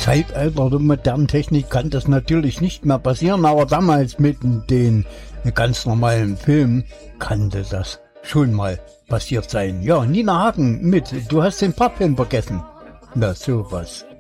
Zeitalter der modernen Technik kann das natürlich nicht mehr passieren, aber damals mit den ganz normalen Filmen kannte das schon mal passiert sein. Ja, Nina Hagen mit Du hast den Pappfilm vergessen. Na, sowas.